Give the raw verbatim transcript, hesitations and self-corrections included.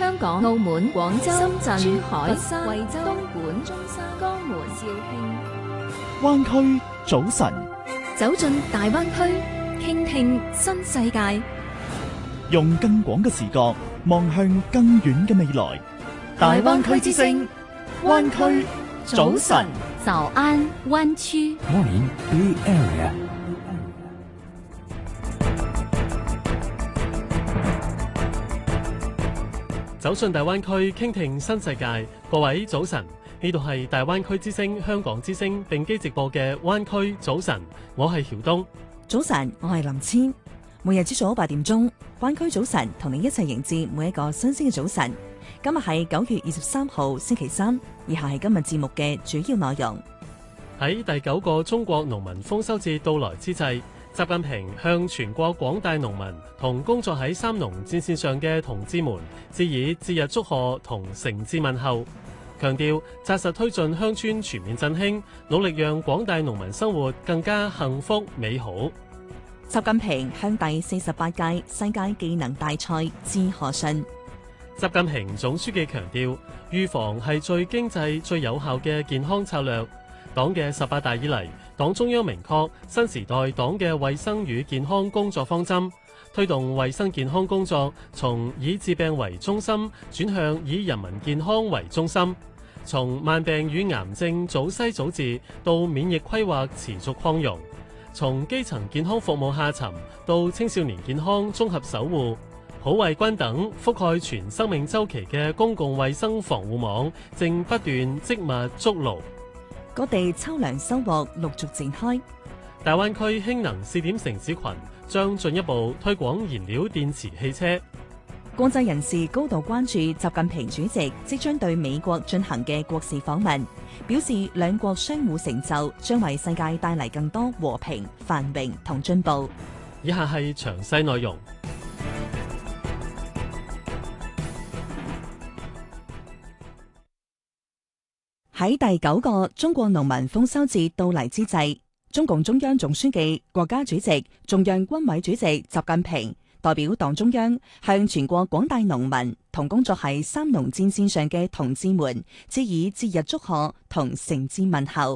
香港、澳門、廣州、深圳、珠海、 佛山、 惠州、東莞、中山、江門、肇慶。 灣區早晨， 走進大灣區，傾聽新世界， 用更廣嘅視角望向更遠嘅未來。大灣區之聲，灣區早晨。 早安灣區。 Morning Bay Area。 走進大灣區，傾聽新世界。各位早晨，呢度係大灣區之聲、香港之聲並機直播嘅灣區早晨。我係曉東。 早晨，我係林千。每日朝早八點鐘，灣區早晨同你一齊迎接每一個新鮮嘅早晨。今日係九月二十三號星期三，以下係今日節目嘅主要內容。 喺第九個中國農民豐收節到來之際，習近平向全國廣大農民同工作喺三農戰線上嘅同志們致以節日祝賀同誠摯問候，強調紮實推進鄉村全面振興，努力讓廣大農民生活更加幸福美好。 習近平向第四十八屆世界技能大賽致賀信。 習近平總書記強調，預防係最經濟、最有效嘅健康策略。黨嘅十八大以嚟，黨中央明確新時代黨嘅衛生與健康工作方針，推動衛生健康工作從以治病為中心轉向以人民健康為中心，從慢病與癌症早篩早治到免疫規劃持續擴容，從基層健康服務下沉到青少年健康綜合守護，普惠均等覆蓋全生命週期嘅公共衛生防護網正不斷積密築牢。 各地秋糧收穫陸續展開。 大灣區氫能試點城市群將進一步推廣燃料電池汽車。 國際人士高度關注習近平主席即將對美國進行嘅國事訪問，表示兩國相互成就將為世界帶嚟更多和平、繁榮同進步。 以下係詳細內容。 喺第九個中國農民豐收節到嚟之際，中共中央總書記、國家主席、中央軍委主席習近平代表黨中央向全國廣大農民同工作喺三農戰線上嘅同志們致以節日祝賀同誠摯問候。